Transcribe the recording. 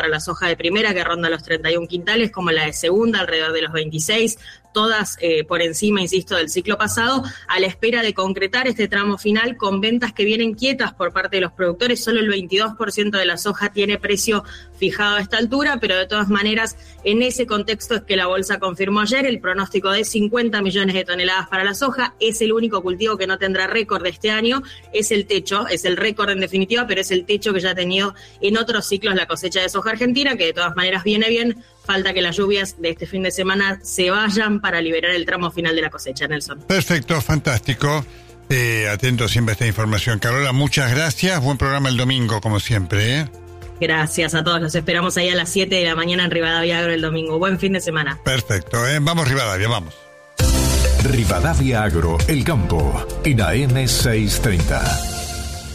para la soja de primera, que ronda los 31 quintales, como la de segunda, alrededor de los 26, todas por encima, insisto, del ciclo pasado, a la espera de concretar este tramo final con ventas que vienen quietas por parte de los productores. Solo el 22% de la soja tiene precio fijado a esta altura, pero de todas maneras, en ese contexto es que la bolsa confirmó ayer el pronóstico de 50 millones de toneladas para la soja. Es el único cultivo que no tendrá récord de este año, es el techo, es el récord en definitiva, pero es el techo que ya ha tenido en otros ciclos la cosecha de soja argentina, que de todas maneras viene bien. Falta que las lluvias de este fin de semana se vayan para liberar el tramo final de la cosecha, Nelson. Perfecto, fantástico. Atento siempre a esta información. Carola, muchas gracias. Buen programa el domingo, como siempre. Gracias a todos. Los esperamos ahí a las 7 de la mañana en Rivadavia Agro el domingo. Buen fin de semana. Perfecto. Vamos, Rivadavia, vamos. Rivadavia Agro, el campo, en AM 630.